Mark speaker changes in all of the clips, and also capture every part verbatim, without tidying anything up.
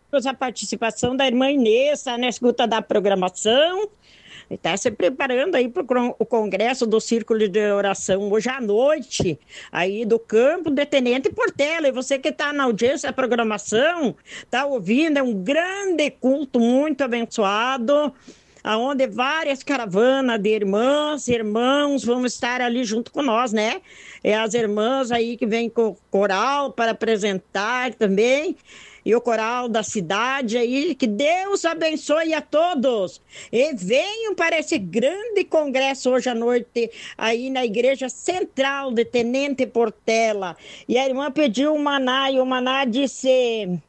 Speaker 1: A participação da irmã Inês, tá na escuta da programação. Está se preparando aí para o congresso do Círculo de Oração hoje à noite, aí do campo de Tenente Portela. E você que está na audiência da programação, está ouvindo, é um grande culto muito abençoado, aonde várias caravanas de irmãs e irmãos vão estar ali junto com nós, né? É as irmãs aí que vêm com o coral para apresentar também, e o coral da cidade aí, que Deus abençoe a todos, e venham para esse grande congresso hoje à noite, aí na Igreja Central de Tenente Portela. E a irmã pediu um maná, e o maná disse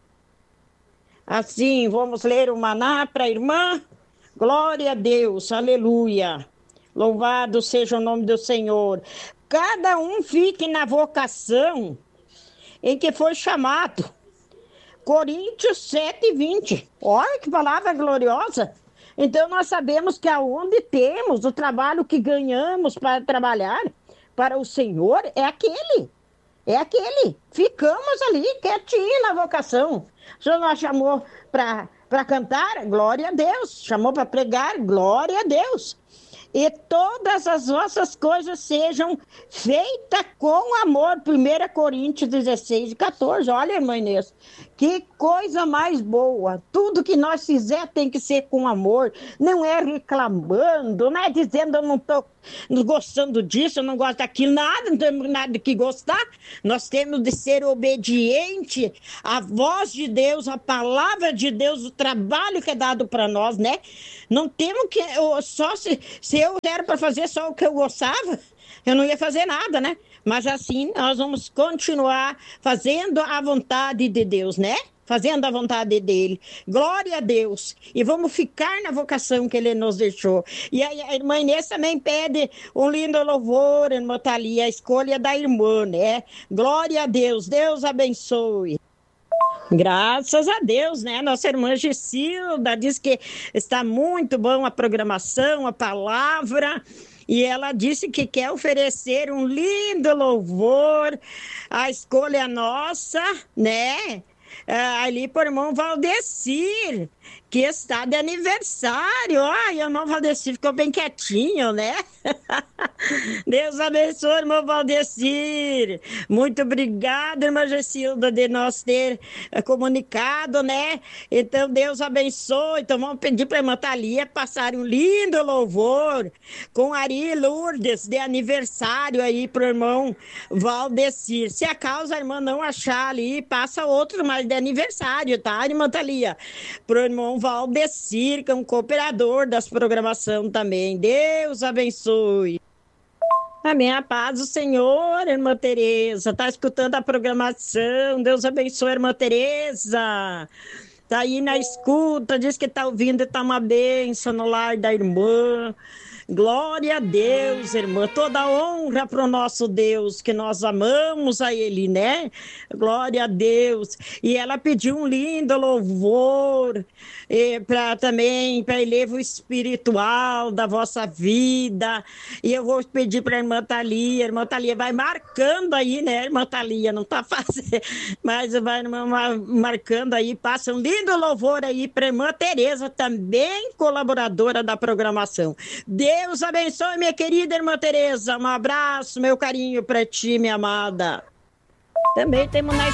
Speaker 1: assim, vamos ler o maná para a irmã? Glória a Deus, aleluia, louvado seja o nome do Senhor. Cada um fique na vocação em que foi chamado. Coríntios sete, vinte. Olha que palavra gloriosa. Então nós sabemos que aonde temos o trabalho que ganhamos para trabalhar para o Senhor, é aquele. É aquele. Ficamos ali quietinho na vocação. O Senhor nos chamou para para cantar, glória a Deus. Chamou para pregar, glória a Deus. E todas as vossas coisas sejam feitas com amor. primeira Coríntios dezesseis, catorze. Olha, irmã Inês, que coisa mais boa. Tudo que nós fizer tem que ser com amor. Não é reclamando, não é dizendo eu não estou gostando disso, eu não gosto daquilo, nada, não temos nada que gostar. Nós temos de ser obediente à voz de Deus, à palavra de Deus, o trabalho que é dado para nós, né? Não temos que, só se, se eu era para fazer só o que eu gostava, eu não ia fazer nada, né? Mas assim nós vamos continuar fazendo a vontade de Deus, né? Fazendo a vontade dele. Glória a Deus. E vamos ficar na vocação que ele nos deixou. E aí a irmã Inês também pede um lindo louvor, irmã Thalia, a escolha da irmã, né? Glória a Deus. Deus abençoe. Graças a Deus, né? Nossa irmã Gisilda diz que está muito bom a programação, a palavra. E ela disse que quer oferecer um lindo louvor. A escolha é nossa, né? Ah, ali por irmão Valdecir, que está de aniversário. Ai, o irmão Valdecir ficou bem quietinho, né? Deus abençoe, irmão Valdecir. Muito obrigada, irmã Gessilda, de nós ter eh, comunicado, né? Então, Deus abençoe. Então, vamos pedir para a irmã Thalia passar um lindo louvor com Ari Lourdes, de aniversário aí para o irmão Valdecir. Se a causa a irmã não achar ali, passa outro, mas de aniversário, tá, irmã Thalia? Para o irmão Valdecir, que é um cooperador das programações também. Deus abençoe. Amém. A paz do Senhor, irmã Tereza. Tá escutando a programação. Deus abençoe, irmã Tereza. Tá aí na escuta, diz que tá ouvindo e tá uma bênção no lar da irmã. Glória a Deus, irmã. Toda honra para o nosso Deus, que nós amamos a Ele, né? Glória a Deus. E ela pediu um lindo louvor para também, para elevo espiritual da vossa vida. E eu vou pedir para a irmã Thalia. A irmã Thalia vai marcando aí, né, irmã Thalia? Não está fazendo, mas vai marcando aí. Passa um lindo louvor aí para a irmã Tereza, também colaboradora da programação. Deus abençoe, minha querida irmã Tereza. Um abraço, meu carinho para ti, minha amada. Também temos na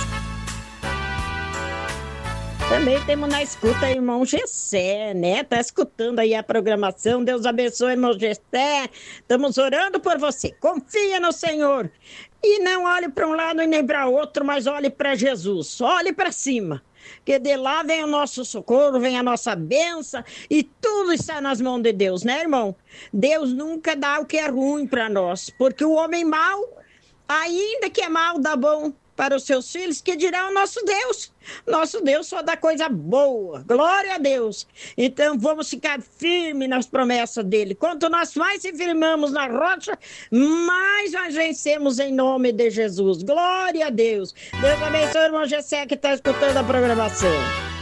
Speaker 1: Também temos na escuta irmão Gessé, né? Tá escutando aí a programação. Deus abençoe, irmão Gessé. Estamos orando por você. Confia no Senhor. E não olhe para um lado e nem para outro, mas olhe para Jesus. Olhe para cima. Que de lá vem o nosso socorro, vem a nossa bênção, e tudo está nas mãos de Deus, né, irmão? Deus nunca dá o que é ruim para nós, porque o homem mau, ainda que é mau, dá bom para os seus filhos, que dirá o nosso Deus. Nosso Deus só dá coisa boa. Glória a Deus. Então vamos ficar firmes nas promessas dele. Quanto nós mais se firmamos na rocha, mais nós vencemos em nome de Jesus. Glória a Deus. Deus abençoe o irmão Gessé que está escutando a programação.